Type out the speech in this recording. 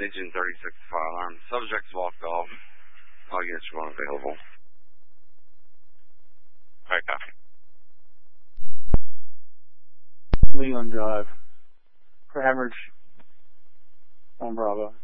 Agent 36 fire alarm. Subjects walked off. All units are unavailable. Alright, copy. Leland Drive. For average on Bravo.